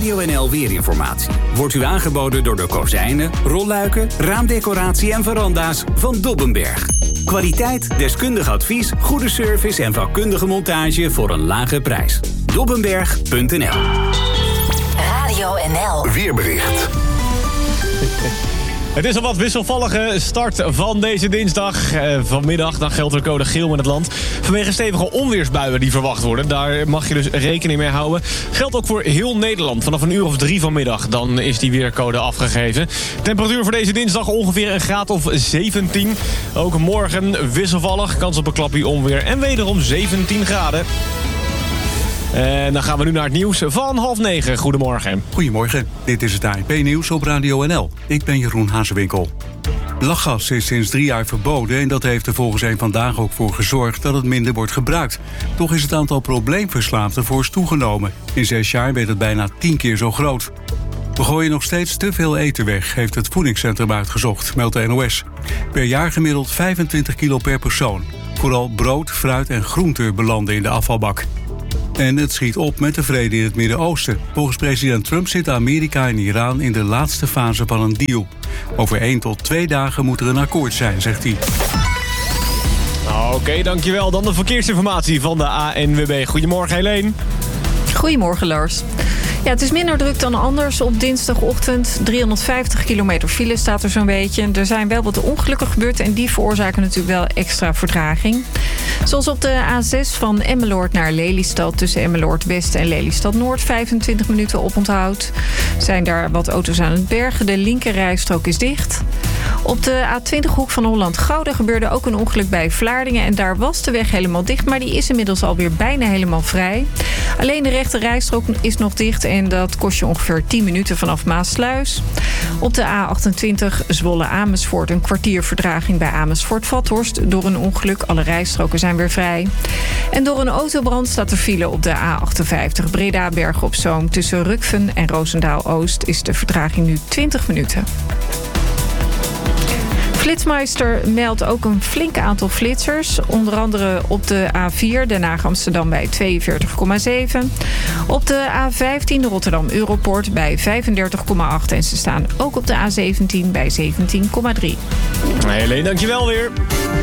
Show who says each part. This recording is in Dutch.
Speaker 1: Radio NL Weerinformatie wordt u aangeboden door de kozijnen, rolluiken, raamdecoratie en veranda's van Dobbenberg. Kwaliteit, deskundig advies, goede service en vakkundige montage voor een lage prijs. Dobbenberg.nl.
Speaker 2: Radio NL
Speaker 3: Weerbericht.
Speaker 4: Het is een wat wisselvallige start van deze dinsdag. Vanmiddag dan geldt er code geel in het land. Vanwege stevige onweersbuien die verwacht worden. Daar mag je dus rekening mee houden. Geldt ook voor heel Nederland. Vanaf 3:00 vanmiddag dan is die weercode afgegeven. Temperatuur voor deze dinsdag ongeveer een graad of 17. Ook morgen wisselvallig. Kans op een klapje onweer en wederom 17 graden. En dan gaan we nu naar het nieuws van 8:30. Goedemorgen.
Speaker 5: Goedemorgen, dit is het ANP-nieuws op Radio NL. Ik ben Jeroen Hazewinkel. Lachgas is sinds 3 jaar verboden en dat heeft er volgens een Vandaag ook voor gezorgd dat het minder wordt gebruikt. Toch is het aantal probleemverslaafden fors toegenomen. In 6 jaar werd het bijna 10 keer zo groot. We gooien nog steeds te veel eten weg, heeft het voedingscentrum uitgezocht, meldt de NOS. Per jaar gemiddeld 25 kilo per persoon. Vooral brood, fruit en groenten belanden in de afvalbak. En het schiet op met de vrede in het Midden-Oosten. Volgens president Trump zitten Amerika en Iran in de laatste fase van een deal. Over 1 tot 2 dagen moet er een akkoord zijn, zegt hij.
Speaker 4: Oké, dankjewel. Dan de verkeersinformatie van de ANWB. Goedemorgen, Helene.
Speaker 6: Goedemorgen, Lars. Ja, het is minder druk dan anders op dinsdagochtend. 350 kilometer file staat er zo'n beetje. Er zijn wel wat ongelukken gebeurd en die veroorzaken natuurlijk wel extra vertraging. Zoals op de A6 van Emmeloord naar Lelystad. Tussen Emmeloord West en Lelystad Noord 25 minuten oponthoud. Zijn daar wat auto's aan het bergen. De linkerrijstrook is dicht. Op de A20 hoek van Holland-Gouda gebeurde ook een ongeluk bij Vlaardingen. En daar was de weg helemaal dicht, maar die is inmiddels alweer bijna helemaal vrij. Alleen de rechte rijstrook is nog dicht en dat kost je ongeveer 10 minuten vanaf Maassluis. Op de A28 Zwolle-Amersfoort een kwartier vertraging bij Amersfoort-Vathorst. Door een ongeluk, alle rijstroken zijn weer vrij. En door een autobrand staat er file op de A58 Breda-Bergen op Zoom. Tussen Rukven en Roosendaal-Oost is de vertraging nu 20 minuten. Flitsmeister meldt ook een flink aantal flitsers. Onder andere op de A4 Den Haag-Amsterdam bij 42,7. Op de A15 Rotterdam-Europort bij 35,8. En ze staan ook op de A17 bij 17,3.
Speaker 4: Helene, dankjewel weer.